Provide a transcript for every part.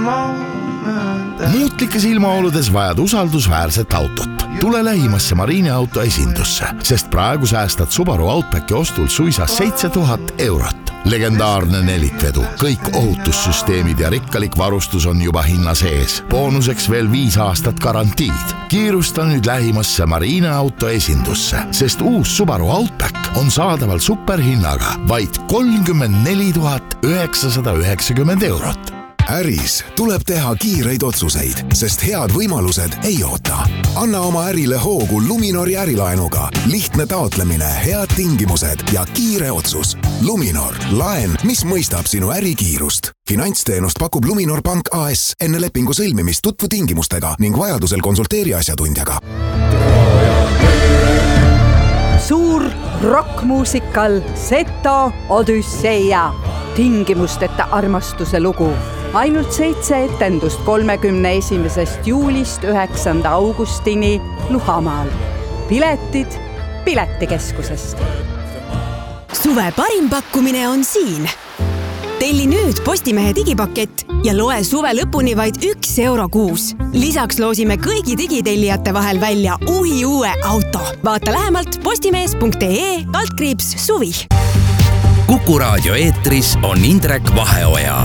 Muutlikes ilmaoludes vajad usaldusväärset autot. Tule lähimasse Marineauto esindusse, sest praegu säästad Subaru Outbacki ostul suisa 7000 eurot. Legendaarne nelikvedu, kõik ohutussüsteemid ja rikkalik varustus on juba hinna sees. Boonuseks veel 5 aastat garantiid. Kiirusta nüüd lähimasse Marineauto esindusse, sest uus Subaru Outback on saadaval superhinnaga vaid 34 990 eurot. Äris tuleb teha kiireid otsuseid, sest head võimalused ei oota. Anna oma ärile hoogu Luminori ärilaenuga. Lihtne taotlemine, head tingimused ja kiire otsus. Luminor, laen, mis mõistab sinu ärikiirust. Finantsteenust pakub Luminor Pank AS. Enne lepingu sõlmimist tutvu tingimustega ning vajadusel konsulteeri asjatundjaga. Suur rockmuusikal Seto Odüsseia. Tingimusteta armastuse lugu. Ainult 7 etendust 31. juulist 9. augustini Luhamaal. Piletid Piletikeskusest. Suve parim pakkumine on siin. Telli nüüd Postimehe digipakett ja loe suve lõpuni vaid 1 euro kuus. Lisaks loosime kõigi digitellijate vahel välja uue auto. Vaata lähemalt postimees.ee/suvi. Kuku Raadio eetris on Indrek Vaheoja.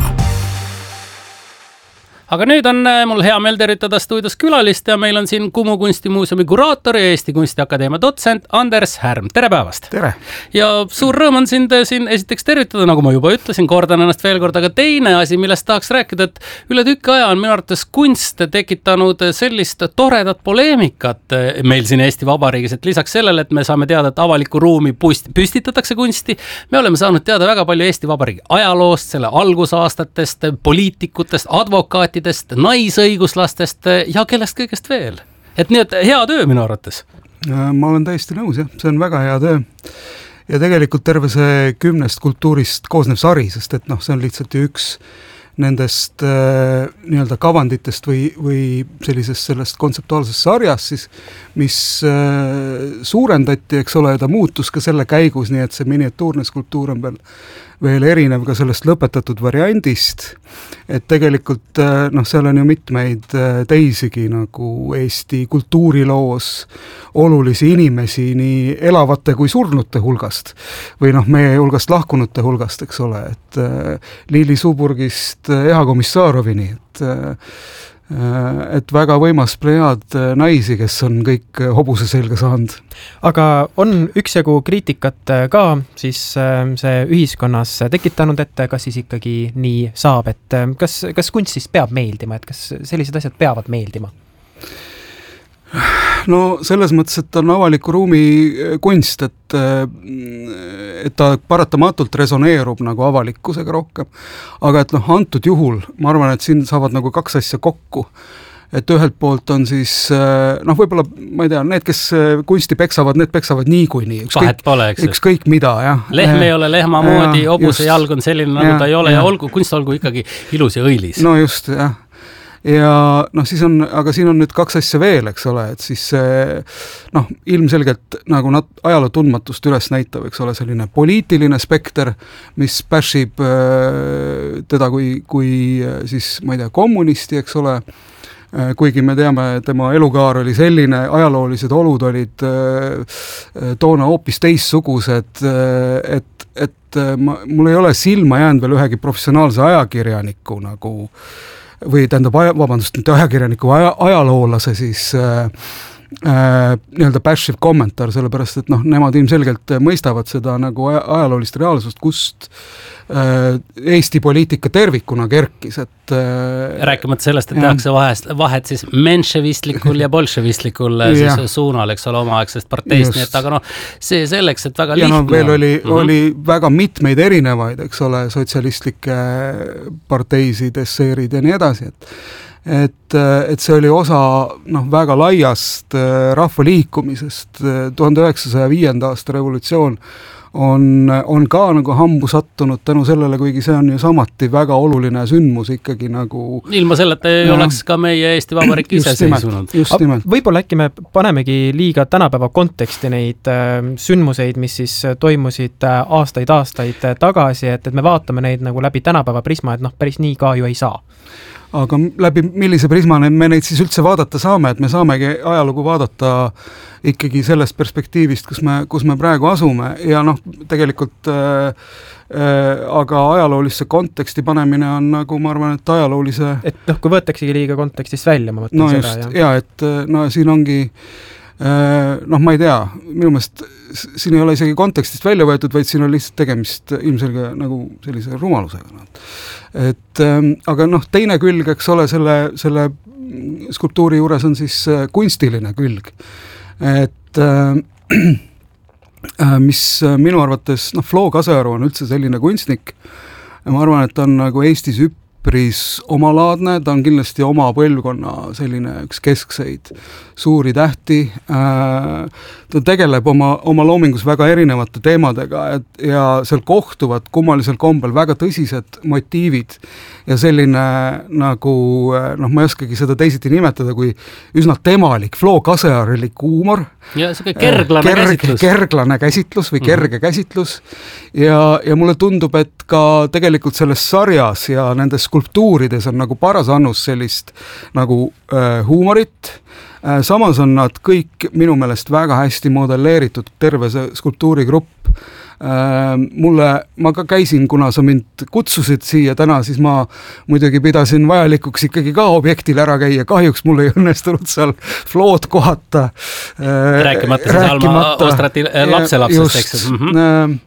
Aga nüüd on mul hea meel tervitada stuudios külalist ja meil on siin Kumu kunstimuuseumi kuraator ja Eesti Kunstiakadeemia dotsent Anders Härm. Tere päevast! Tere! Ja suur rõõm on sind siin esiteks tervitada, nagu ma juba ütlesin, kordan ennast veel kord, aga teine asi, millest tahaks rääkida, et üle tükk aja on minu arvates kunst tekitanud sellist toredat poleemikat meil siin Eesti Vabariigis, et lisaks sellele, et me saame teada, et avaliku ruumi püstitatakse kunsti, me oleme saanud teada väga palju Eesti Vabariigi ajaloost, selle algusaastatest, poliitikutest, advokaatidest, naisõiguslastest ja kellest kõigest veel. Et nii, et hea töö minu arvates. Ma olen täiesti nõus, jah. See on väga hea töö. Ja tegelikult terve see 10 kultuurist koosnev sari, sest et see on lihtsalt ju üks nendest nii-öelda kavanditest või sellest kontseptuaalsest sarjast, siis, mis suurendati, eks ole, ta muutus ka selle käigus, nii et see miniatuurne skulptuur on veel erinev ka sellest lõpetatud variandist, et tegelikult seal on ju mitmeid teisigi nagu Eesti kultuuriloos olulisi inimesi nii elavate kui surnute hulgast või meie hulgast lahkunute hulgast, eks ole, et Liili Suburgist Eha Komissaarovini, et väga võimas plejaad naisi, kes on kõik hobuse selga saanud. Aga on üksjagu kriitikat ka siis see ühiskonnas tekitanud, et kas siis ikkagi nii saab, et kas kunst siis peab meeldima, et kas sellised asjad peavad meeldima? No selles mõttes, et on avaliku ruumi kunst, et ta paratamatult resoneerub nagu avalikkusega rohkem. Aga et antud juhul, ma arvan, et siin saavad nagu 2 asja kokku. Et ühelt poolt on siis, võib-olla, ma ei tea, need, kes kunsti peksavad, need peksavad niikuinii. Ükskõik mida, jah. Lehm ei ole lehma moodi, hobuse jalg on selline, nagu ta ei ole ja kunst olgu ikkagi ilus ja õilis. No just, jah. Ja siis on, aga siin on nüüd 2 asja veel, eks ole, et siis ilmselgelt nagu ajaloo tundmatust üles näitab, eks ole, selline poliitiline spekter, mis päšib teda kui siis, ma ei tea, kommunisti, eks ole, kuigi me teame, tema elukaar oli selline, ajaloolised olud olid toona hoopis teissugused, et mul ei ole silma jäänud veel ühegi professionaalse ajakirjaniku nagu või tähendab, mitte ajakirjaniku, ajaloolase siis nii-öelda päšiv kommentaar, sellepärast, et nemad ilmselgelt mõistavad seda nagu ajaloolist reaalsust, kust Eesti poliitika tervikuna kerkis, et rääkimata sellest, et tehakse vahet siis menševistlikul ja bolševistlikul siis suunal, eks ole, omaaegsest parteist, nii et aga see selleks, et väga lihtne. Ja veel oli väga mitmeid erinevaid, eks ole, sotsialistlikke parteisid, esseerid ja nii edasi, et see oli osa väga laiast rahvaliikumisest. 1905. aasta revolutsioon on ka nagu hambu sattunud tänu sellele, kuigi see on ju samati väga oluline sündmus ikkagi nagu... Ilma selleta ei oleks ka meie Eesti Vabariik ise seisunud. Võib-olla äkki me panemegi liiga tänapäeva konteksti neid sündmuseid, mis siis toimusid aastaid tagasi, et me vaatame neid nagu läbi tänapäeva prisma, et päris nii ka ju ei saa. aga läbi millise prisma me neid siis üldse vaadata saame, et me saamegi ajalugu vaadata ikkagi sellest perspektiivist, kus me praegu asume ja noh, tegelikult aga ajaloolisse konteksti panemine on nagu, ma arvan, et ajaloolise... Et noh, kui võetaksegi liiga kontekstist välja, ma mõtlen no seda. No just, ja et no siin ongi noh, ma ei tea, minu meelest siin ei ole isegi kontekstist välja võetud, vaid siin on lihtsalt tegemist ilmselge nagu sellise rumalusega. Et aga noh, teine külg, eks ole, selle skulptuuri juures on siis kunstiline külg. Et mis minu arvates, noh, Flo Kasearu on üldse selline kunstnik ja ma arvan, et ta on nagu Eestis üpris omalaadne, ta on kindlasti oma põlvkonna selline üks keskseid suuri tähti, ta tegeleb oma loomingus väga erinevate teemadega ja seal kohtuvad kummalisel kombel väga tõsised motiivid ja selline nagu, noh, ma ei oskagi seda teisiti nimetada kui üsna temalik, Flo Kasearilik huumor. Ja see kerglane käsitlus või kerge käsitlus ja mulle tundub, et ka tegelikult selles sarjas ja nendes skulptuurides on nagu paras annus sellist nagu huumorit. Samas on nad kõik minu meelest väga hästi modelleeritud, terve see skulptuurigrupp. Ma ka käisin, kuna sa mind kutsusid siia täna, siis ma muidugi pidasin vajalikuks ikkagi ka objektil ära käia, kahjuks mul ei õnnestunud seal Flood kohata. Rääkimata siis Alma Ostrati lapselapsest, eks?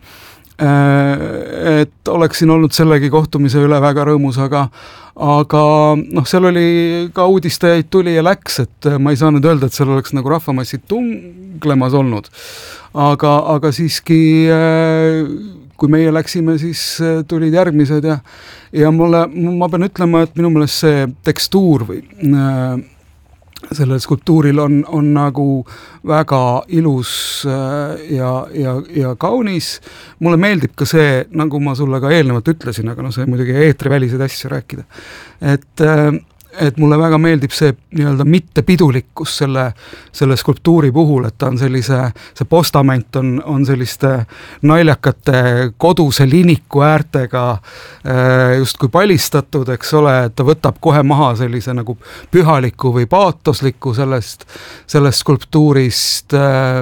Et oleksin olnud sellegi kohtumise üle väga rõõmus, aga noh, seal oli ka uudistajaid tuli ja läks, et ma ei saa nüüd öelda, et seal oleks nagu rahvamassid tunglemas olnud, aga siiski kui meie läksime, siis tulid järgmised ja ma pean ütlema, et minu meelest see tekstuur või sellel skulptuuril on nagu väga ilus ja kaunis. Mulle meeldib ka see, nagu ma sulle ka eelnevalt ütlesin, aga no see muidugi eetriväliseid asju rääkida, et mulle väga meeldib see nii-öelda mittepidulikkus selle skulptuuri puhul, et ta on see postament on selliste naljakate koduse liniku äärtega just kui palistatud, eks ole, et ta võtab kohe maha sellise nagu pühaliku või paatosliku sellest skulptuurist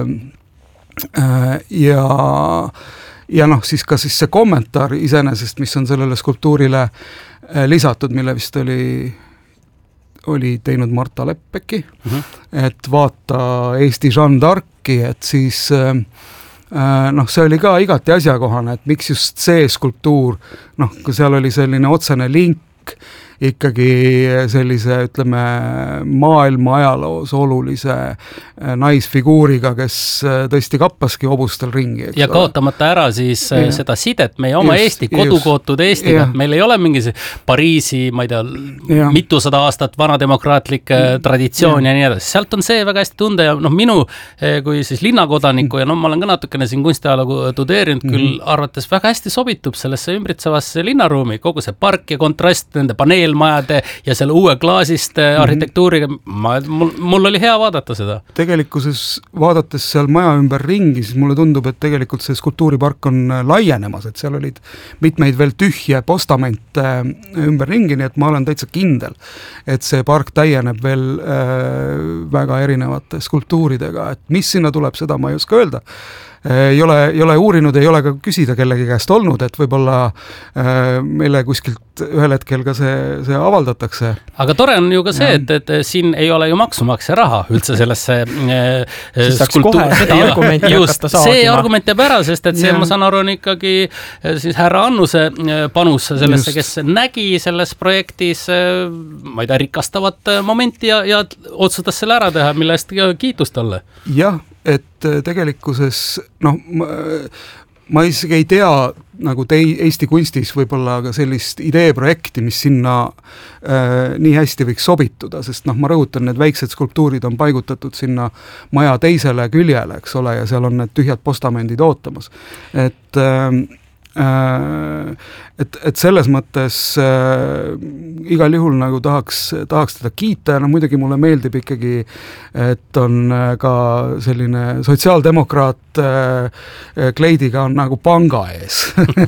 ja noh, siis ka siis see kommentaar iseenesest, mis on sellele skulptuurile lisatud, mille vist oli teinud Marta Leppeki, et vaata Eesti Jeanne d'Arci, et siis noh, see oli ka igati asjakohane, et miks just see skulptuur, noh, kui seal oli selline otsene link ikkagi sellise, ütleme, maailma ajaloos olulise naisfiguuriga, kes tõesti kappaski hobustel ringi. Ja kaotamata ära siis seda sidet meie oma Eesti, kodukootud Eestiga. Meil ei ole mingi Pariisi, ma ei tea, mitusada aastat vana demokraatlik traditsioon ja nii edasi. Sealt on see väga hästi tunda ja noh, minu kui siis linnakodaniku ja no ma olen ka natukene siin kunstiajalugu tudeerinud, küll arvates väga hästi sobitub sellesse ümbritsevasse linnaruumi, kogu see park ja kontrast nende paneelmajade ja selle uue klaasist arhitektuuriga. Mul oli hea vaadata seda. Tegelikkuses vaadates seal maja ümber ringi, siis mulle tundub, et tegelikult see skulptuuripark on laienemas, et seal olid mitmeid veel tühje postamente ümber ringi, nii et ma olen täitsa kindel, et see park täieneb veel väga erinevate skulptuuridega, et mis sinna tuleb, seda ma ei oska öelda. Ei ole uurinud, ei ole ka küsida kellegi käest olnud, et võib-olla meile kuskilt ühel hetkel ka see avaldatakse. Aga tore on ju ka see, et siin ei ole ju maksumaksja raha üldse sellesse see argument jääb ära, sest et see, ma saan aru, on ikkagi siis härra Annuse panus sellesse, kes nägi selles projektis, ma ei tea, rikastavat momenti ja otsustas selle ära teha, mille eest kiitust talle. Jah, et tegelikkuses, noh, ma isegi ei tea nagu Eesti kunstis võib-olla ka sellist ideeprojekti, mis sinna nii hästi võiks sobituda, sest noh, ma rõhutan, need väiksed skulptuurid on paigutatud sinna maja teisele küljele, eks ole, ja seal on need tühjad postamendid ootamas. Et selles mõttes igal juhul nagu tahaks teda kiita ja no muidugi mulle meeldib ikkagi, et on ka selline sotsiaaldemokraat kleidiga on nagu panga ees.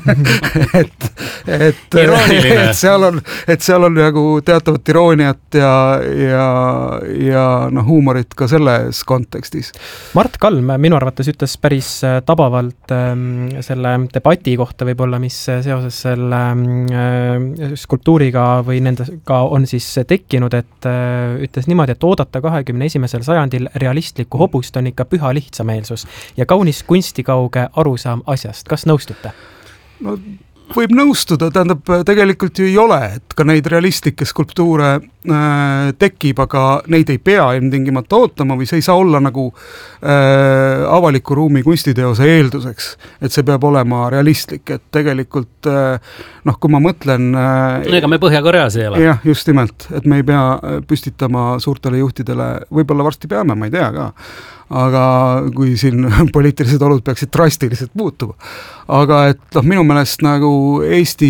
et seal on nagu teatavat irooniat ja huumorit ka selles kontekstis. Mart Kalm minu arvates ütles päris tabavalt selle debati kohta võib-olla, mis seoses selle skulptuuriga või nendega on siis tekkinud, et ütles niimoodi, et oodata 21. sajandil realistlikku hobust on ikka püha lihtsameelsus ja kaunis kunstikauge arusaam asjast. Kas nõustute? No võib nõustuda, tähendab, tegelikult ju ei ole, et ka neid realistlikke skulptuure tekib, aga neid ei pea ilmtingimata ootama või see ei saa olla nagu avaliku ruumi kunstiteose eelduseks, et see peab olema realistlik, et tegelikult kui ma mõtlen ega me Põhja-Koreas ei ole. Jah, just nimelt, et me ei pea püstitama suurtele juhtidele, võib-olla varsti peame, ma ei tea ka, aga kui siin poliitilised olud peaksid drastiliselt muutuma. Aga et minu meelest nagu Eesti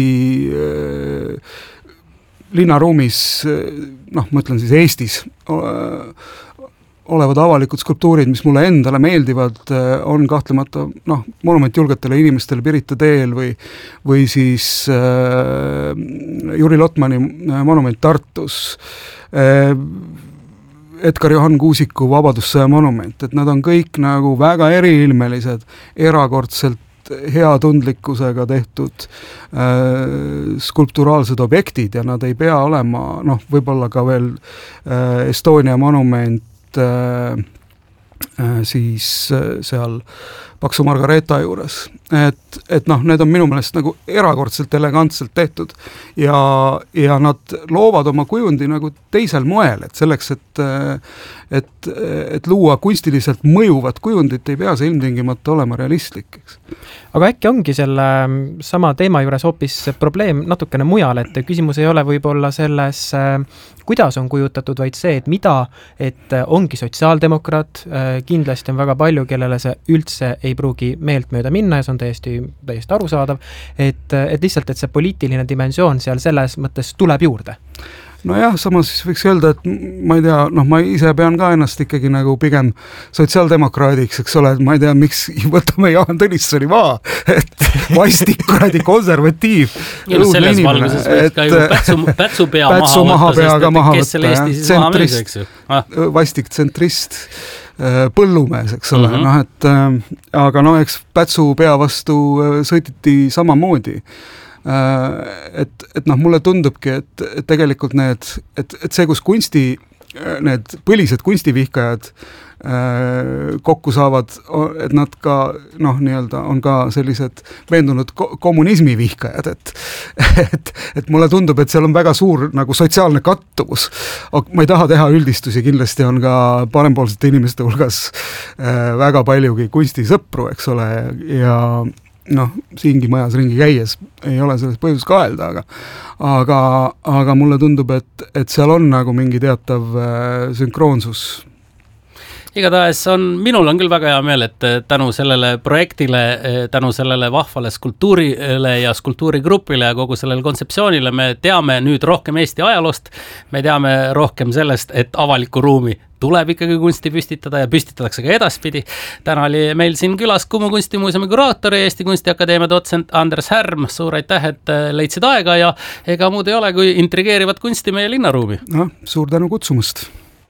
linnaruumis, ma ütlen siis Eestis, olevad avalikud skulptuurid, mis mulle endale meeldivad, on kahtlemata monument julgetele inimestele Pirita teel või siis Juri Lotmani monument Tartus, Edgar Johann Kuusiku Vabadussõja monument, et nad on kõik nagu väga eriilmelised, erakordselt hea tundlikkusega tehtud skulpturaalsed objektid ja nad ei pea olema, võib-olla ka veel Estonia monument siis seal Paksu Margareeta juures. Et need on minu meelest nagu erakordselt elegantselt tehtud ja nad loovad oma kujundi nagu teisel moel, et selleks, et luua kunstiliselt mõjuvat kujundit, ei pea see ilmtingimata olema realistlik, eks. Aga äkki ongi selle sama teema juures hoopis probleem natukene mujal, et küsimus ei ole võib-olla selles, kuidas on kujutatud, vaid see, et mida, et ongi sotsiaaldemokraat, kindlasti on väga palju, kellele see üldse ei pruugi meelt mööda minna ja see on täiesti arusaadav, et lihtsalt, et see poliitiline dimensioon seal selles mõttes tuleb juurde. Nojah, samas siis võiks öelda, et ma ei tea, ma ise pean ka ennast ikkagi nagu pigem sotsiaaldemokraadiks, eks ole, et ma ei tea, miks võtame Jaan Tõnissoni maa, et vastik, konservatiiv. Selles valguses võiks ka ju Pätsu pea maha võtta, kes selle Eesti siis maha mees, eks ju. Vastik tsentrist, põllumees, eks ole, aga eks Pätsu pea vastu sõititi samamoodi. Et mulle tundubki, et tegelikult et see, kus need põlised kunstivihkajad kokku saavad, et nad ka on ka sellised veendunud kommunismi vihkajad, et mulle tundub, et seal on väga suur nagu sotsiaalne kattuvus. Ma ei taha teha üldistusi, kindlasti on ka parempoolsete inimeste hulgas väga paljugi kunstisõpru, eks ole, ja siingi majas ringi käies ei ole selles põhjus kaelda, aga mulle tundub, et seal on nagu mingi teatav sünkroonsus. Igatahes minul on küll väga hea meel, et tänu sellele projektile, tänu sellele vahvale skulptuurile ja skulptuurigrupile ja kogu sellele kontseptsioonile me teame nüüd rohkem Eesti ajaloost, me teame rohkem sellest, et avaliku ruumi tuleb ikkagi kunsti püstitada ja püstitatakse ka edaspidi. Täna oli meil siin külas Kumu kunstimuuseumi kuraator ja Eesti Kunstiakadeemia dotsent Andres Härm. Suur aitäh, et leidsid aega ja ega muud ei ole kui intrigeerivat kunsti meie linnaruumi. Suur tänu kutsumast.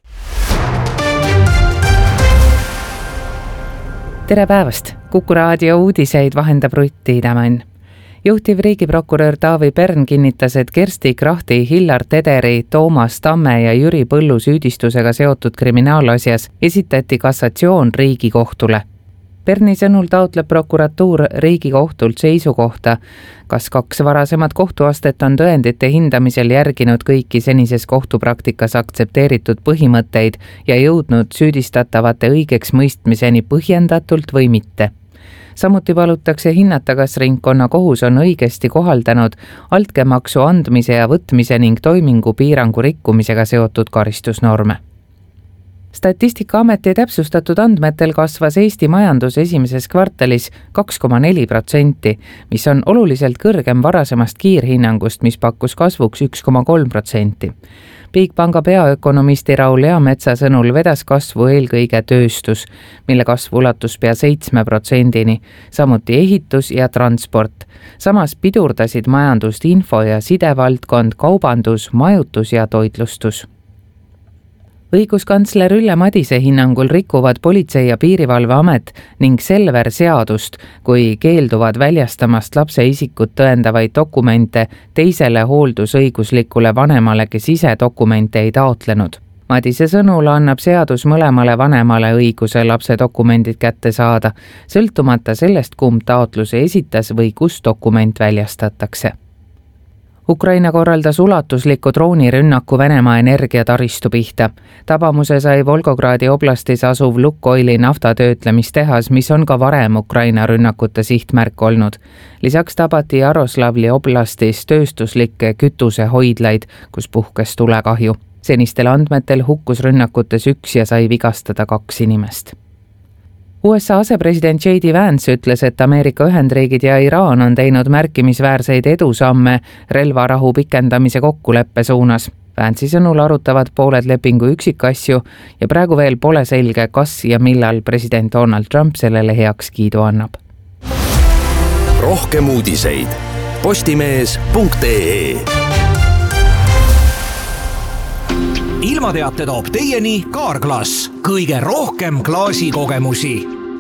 Tere päevast! Kuku raadio uudiseid vahendab Rutt Tiidemann. Juhtiv riigiprokurör Taavi Pern kinnitas, et Kersti Krahti, Hillar Tederi, Toomas Tamme ja Jüri Põllu süüdistusega seotud kriminaalasjas esitati kassatsioon Riigikohtule. Perni sõnul taotleb prokuratuur Riigikohtult seisukohta, kas 2 varasemat kohtuastet on tõendite hindamisel järginud kõiki senises kohtupraktikas aktsepteeritud põhimõtteid ja jõudnud süüdistatavate õigeks mõistmiseni põhjendatult või mitte. Samuti palutakse hinnata, kas ringkonnakohus on õigesti kohaldanud altkäemaksu andmise ja võtmise ning toimingu piirangu rikkumisega seotud karistusnorme. Statistikaameti täpsustatud andmetel kasvas Eesti majandus esimeses kvartalis 2,4%, mis on oluliselt kõrgem varasemast kiirhinnangust, mis pakkus kasvuks 1,3%. Bigpanga peaökonomisti Raul Eametsa sõnul vedas kasvu eelkõige tööstus, mille kasv ulatus pea 7%-ni, samuti ehitus ja transport. Samas pidurdasid majandust info- ja sidevaldkond, kaubandus, majutus ja toitlustus. Õiguskantsler Ülle Madise hinnangul rikuvad Politsei- ja Piirivalveamet ning Selver seadust, kui keelduvad väljastamast lapse isikut tõendavaid dokumente teisele hooldusõiguslikule vanemale, kes ise dokumente ei taotlenud. Madise sõnul annab seadus mõlemale vanemale õiguse lapse dokumendid kätte saada, sõltumata sellest, kumb taotluse esitas või kus dokument väljastatakse. Ukraina korraldas ulatusliku droonirünnaku Venemaa energiataristu pihta. Tabamuse sai Volgogradi oblastis asuv Lukoili naftatöötlemistehas, mis on ka varem Ukraina rünnakute sihtmärk olnud. Lisaks tabati Jaroslavli oblastis tööstuslikke kütusehoidlaid, kus puhkes tulekahju. Senistel andmetel hukkus rünnakutes 1 ja sai vigastada 2 inimest. USA asepresident J.D. Vance ütles, et Ameerika Ühendriigid ja Iraan on teinud märkimisväärseid edusamme relvarahu pikendamise kokkuleppe suunas. Vance'i sõnul arutavad pooled lepingu üksikasju ja praegu veel pole selge, kas ja millal president Donald Trump sellele heakskiidu annab. Rohkem uudiseid postimees.ee. Ilmateate toob teieni Kaarglass, kõige rohkem klaasikogemusi.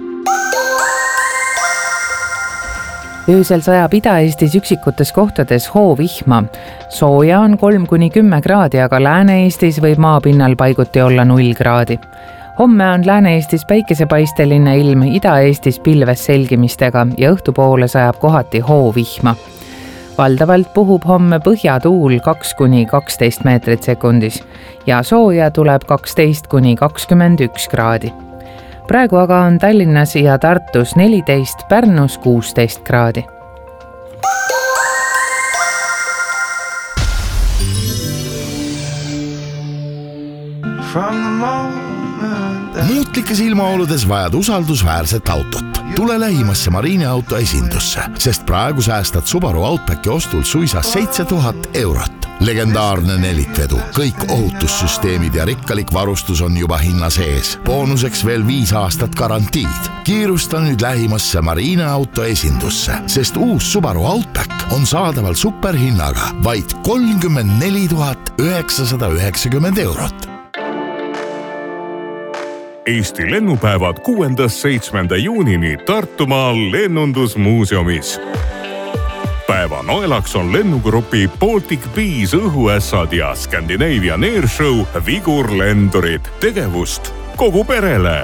Öösel sajab Ida-Eestis üksikutes kohtades hoovihma. Sooja on 3–10 kraadi, aga Lääne-Eestis võib maapinnal paiguti olla 0 kraadi. Homme on Lääne-Eestis päikesepaisteline ilm, Ida-Eestis pilves selgimistega ja õhtupoole sajab kohati hoovihma. Valdavalt puhub homme põhjatuul 2–12 meetrit sekundis ja sooja tuleb 12–21 kraadi. Praegu aga on Tallinnas ja Tartus 14, Pärnus 16 kraadi. Muutlikes ilmaoludes vajad usaldusväärset autot. Tule lähimasse Marineauto esindusse, sest praegu säästad Subaru Outbacki ostul suisa 7000 eurot. Legendaarne nelitvedu, kõik ohutussüsteemid ja rikkalik varustus on juba hinna sees. Boonuseks veel 5 aastat garantiid. Kiirusta nüüd lähimasse Marineauto esindusse, sest uus Subaru Outback on saadaval superhinnaga vaid 34 990 eurot. Eesti lennupäevad 6.–7. juunini Tartumaal lennundusmuuseumis. Päeva noelaks on lennugrupi Baltic Bees õhuässad ja Scandinavian Airshow vigurlendurid. Tegevust kogu perele.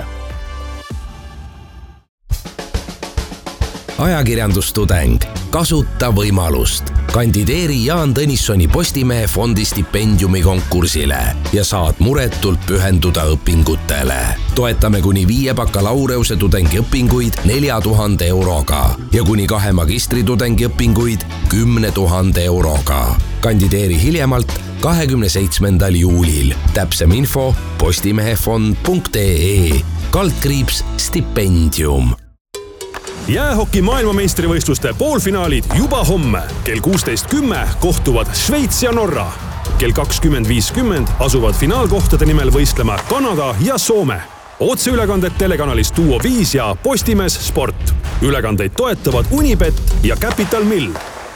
Ajakirjandustudeng. Kasuta võimalust. Kandideeri Jaan Tõnissoni Postimehe fondi stipendiumi konkursile ja saad muretult pühenduda õpingutele. Toetame kuni 5 bakalaureuse tudengi õpinguid 4000 euroga ja kuni 2 magistritudengi õpinguid 10 000 euroga. Kandideeri hiljemalt 27. juulil. Täpsem info postimehefond.ee /stipendium. Jäähoki maailmameistrivõistluste poolfinaalid juba homme. Kell 16.10 kohtuvad Šveits ja Norra. Kell 20.50 asuvad finaalkohtade nimel võistlema Kanada ja Soome. Otseülekanded telekanalis Duo 5 ja Postimees Sport. Ülekandeid toetavad Unibet ja Capital Mill.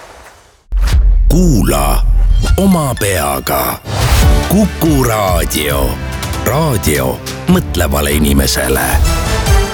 Kuula oma peaga. Kuku Raadio. Raadio mõtlevale inimesele.